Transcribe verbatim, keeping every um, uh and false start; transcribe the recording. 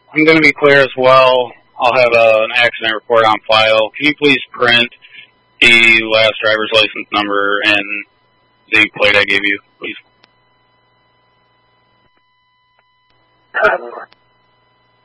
I'm going to be clear as well. I'll have a, an accident report on file. Can you please print the last driver's license number and the plate I gave you, please?